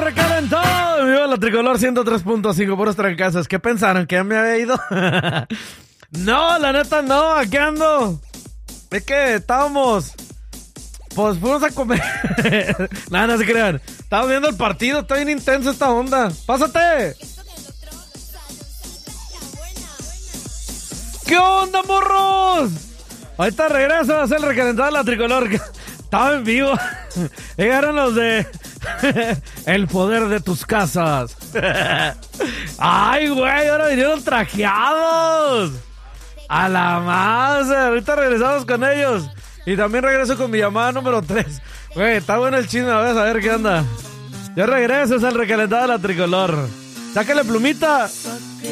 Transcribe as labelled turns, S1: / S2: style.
S1: recalentado. Viva la Tricolor 103.5 puros trancazos. ¿Qué pensaron? ¿Que ya me había ido? No, la neta no, aquí ando. Es que estábamos... Pues fuimos a comer. Nada, no se crean. Estábamos viendo el partido, está bien intenso esta onda. ¡Pásate! ¿Qué onda, morros? Ahorita regreso a hacer el recalentado de la Tricolor. Estaba en vivo. Llegaron los de El poder de tus casas. Ay, güey, ahora vinieron trajeados. A la madre. Ahorita regresamos con ellos. Y también regreso con mi llamada número 3. Güey, está bueno el chisme, a ver qué onda. Ya regreso, es el recalentado de la Tricolor. Sácale plumita.